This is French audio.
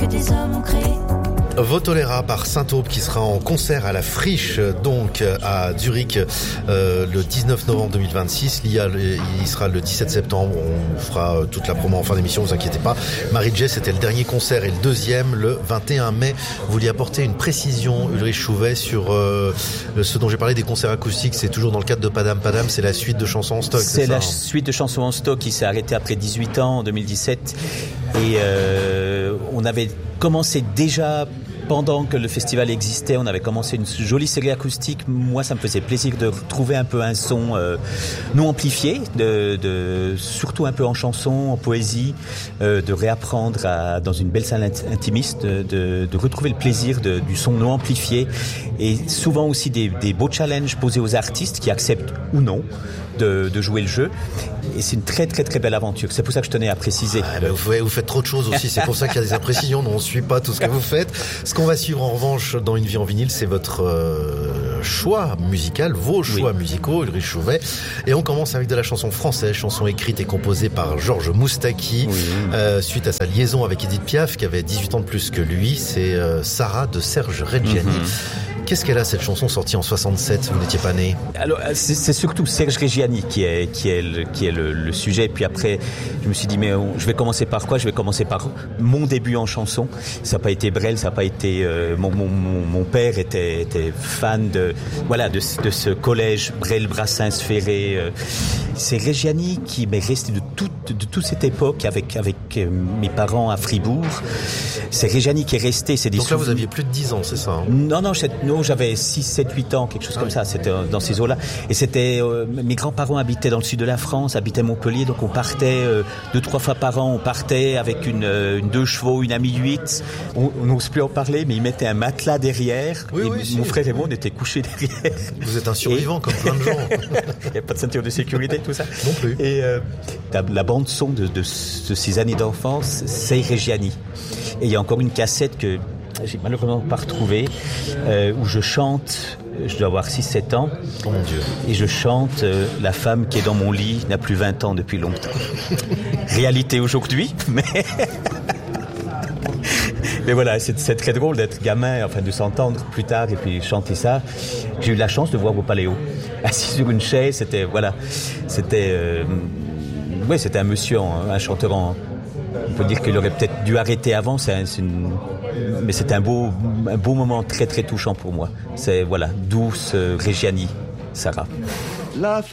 des hommes ont créé. Votolera par Saint-Aube qui sera en concert à la Friche, donc à Zurich, le 19 novembre 2026. Il sera le 17 septembre. On fera toute la promo en fin d'émission, vous inquiétez pas. Marie-Jay, c'était le dernier concert et le deuxième le 21 mai. Vous lui apportez une précision, Ulrich Chouvet, sur ce dont j'ai parlé des concerts acoustiques. C'est toujours dans le cadre de Padam Padam, c'est la suite de chansons en stock. C'est la suite de chansons en stock qui s'est arrêtée après 18 ans en 2017. Et on avait commencé déjà, pendant que le festival existait, on avait commencé une jolie série acoustique. Moi, ça me faisait plaisir de trouver un peu un son non amplifié, surtout un peu en chanson, en poésie, de réapprendre dans une belle salle intimiste, de retrouver le plaisir du son non amplifié, et souvent aussi des beaux challenges posés aux artistes qui acceptent ou non de jouer le jeu. Et c'est une très très très belle aventure. C'est pour ça que je tenais à préciser. Vous faites trop de choses aussi. C'est pour ça qu'il y a des imprécisions. Nous, on ne suit pas tout ce que vous faites. Ce qu'on va suivre en revanche dans Une vie en vinyle, c'est votre choix musical, vos choix musicaux, Ulrich Chouvet. Et on commence avec de la chanson française, chanson écrite et composée par Georges Moustaki, suite à sa liaison avec Edith Piaf, qui avait 18 ans de plus que lui. C'est Sarah de Serge Reggiani. Qu'est-ce qu'elle a, cette chanson sortie en 67? Vous n'étiez pas né. Alors, c'est surtout Serge Reggiani qui est le sujet. Puis après, je me suis dit, mais je vais commencer par quoi? Je vais commencer par mon début en chanson. Ça n'a pas été Brel, ça n'a pas été... Mon père était fan de ce collège Brel, Brassens, Ferré. C'est Reggiani qui m'est resté de toute cette époque avec mes parents à Fribourg. C'est Reggiani qui est resté. Donc là, vous aviez plus de 10 ans, c'est ça, hein? Non, j'avais 6, 7, 8 ans, quelque chose comme ça. C'était dans ces eaux-là. Et c'était, mes grands-parents habitaient dans le sud de la France, habitaient à Montpellier, donc on partait 2-3 fois par an. On partait avec une 2 chevaux, une Ami 8. On n'ose plus en parler, mais ils mettaient un matelas derrière. Mon frère et moi, on était couchés derrière. Vous êtes un survivant comme plein de gens. Il n'y a pas de ceinture de sécurité, tout ça. Non plus. Et la bande son de ces années d'enfance, c'est Reggiani. Et il y a encore une cassette que j'ai malheureusement pas retrouvée, où je chante, je dois avoir 6-7 ans. Oh mon Dieu. Et je chante la femme qui est dans mon lit n'a plus 20 ans depuis longtemps. Réalité aujourd'hui, mais... Mais voilà, c'est très drôle d'être gamin, enfin de s'entendre plus tard et puis chanter ça. J'ai eu la chance de voir au Paléo, assis sur une chaise. C'était un monsieur, un chanteur on peut dire qu'il aurait peut-être dû arrêter avant. Mais c'est un beau moment très très touchant pour moi. C'est douce Reggiani, Sarah.